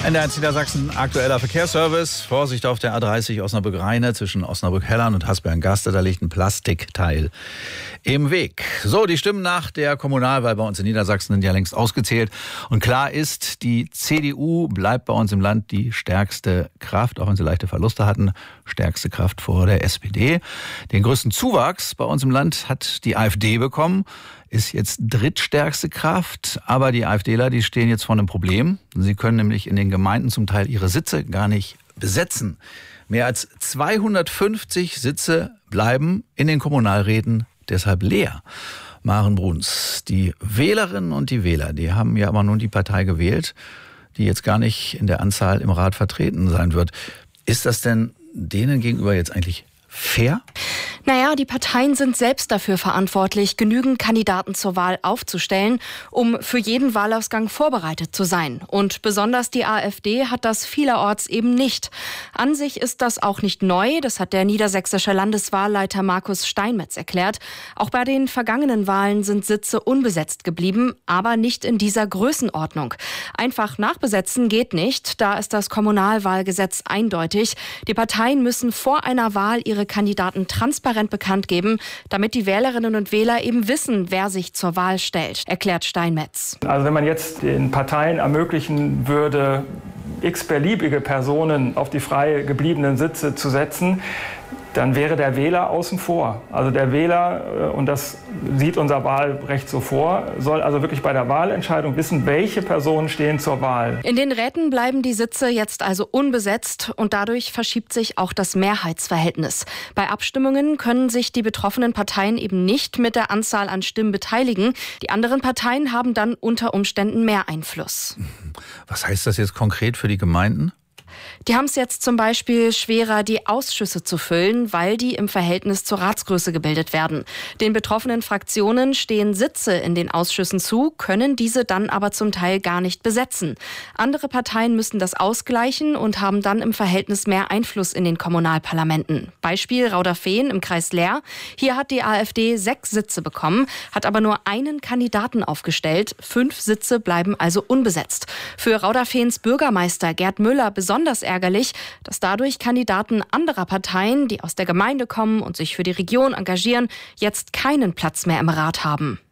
NDR Niedersachsen, aktueller Verkehrsservice. Vorsicht auf der A30 Osnabrück-Rheine zwischen Osnabrück-Hellern und Hasbergen-Gaste. Da liegt ein Plastikteil im Weg. So, die Stimmen nach der Kommunalwahl bei uns in Niedersachsen sind ja längst ausgezählt. Und klar ist, die CDU bleibt bei uns im Land die stärkste Kraft, auch wenn sie leichte Verluste hatten. Stärkste Kraft vor der SPD. Den größten Zuwachs bei uns im Land hat die AfD bekommen. Ist jetzt drittstärkste Kraft, aber die AfDler, die stehen jetzt vor einem Problem. Sie können nämlich in den Gemeinden zum Teil ihre Sitze gar nicht besetzen. Mehr als 250 Sitze bleiben in den Kommunalräten deshalb leer. Maren Bruns, die Wählerinnen und die Wähler, die haben ja aber nun die Partei gewählt, die jetzt gar nicht in der Anzahl im Rat vertreten sein wird. Ist das denn denen gegenüber jetzt eigentlich fair? Naja, die Parteien sind selbst dafür verantwortlich, genügend Kandidaten zur Wahl aufzustellen, um für jeden Wahlausgang vorbereitet zu sein. Und besonders die AfD hat das vielerorts eben nicht. An sich ist das auch nicht neu, das hat der niedersächsische Landeswahlleiter Markus Steinmetz erklärt. Auch bei den vergangenen Wahlen sind Sitze unbesetzt geblieben, aber nicht in dieser Größenordnung. Einfach nachbesetzen geht nicht, da ist das Kommunalwahlgesetz eindeutig. Die Parteien müssen vor einer Wahl ihre Kandidaten transparent bekannt geben, damit die Wählerinnen und Wähler eben wissen, wer sich zur Wahl stellt, erklärt Steinmetz. Also wenn man jetzt den Parteien ermöglichen würde, x-beliebige Personen auf die frei gebliebenen Sitze zu setzen, dann wäre der Wähler außen vor. Also der Wähler, und das sieht unser Wahlrecht so vor, soll also wirklich bei der Wahlentscheidung wissen, welche Personen stehen zur Wahl. In den Räten bleiben die Sitze jetzt also unbesetzt und dadurch verschiebt sich auch das Mehrheitsverhältnis. Bei Abstimmungen können sich die betroffenen Parteien eben nicht mit der Anzahl an Stimmen beteiligen. Die anderen Parteien haben dann unter Umständen mehr Einfluss. Was heißt das jetzt konkret für die Gemeinden? Die haben es jetzt zum Beispiel schwerer, die Ausschüsse zu füllen, weil die im Verhältnis zur Ratsgröße gebildet werden. Den betroffenen Fraktionen stehen Sitze in den Ausschüssen zu, können diese dann aber zum Teil gar nicht besetzen. Andere Parteien müssen das ausgleichen und haben dann im Verhältnis mehr Einfluss in den Kommunalparlamenten. Beispiel Rauderfehn im Kreis Leer. Hier hat die AfD 6 Sitze bekommen, hat aber nur einen Kandidaten aufgestellt. 5 Sitze bleiben also unbesetzt. Für Rauderfehns Bürgermeister Gerd Müller besonders ärgerlich, dass dadurch Kandidaten anderer Parteien, die aus der Gemeinde kommen und sich für die Region engagieren, jetzt keinen Platz mehr im Rat haben.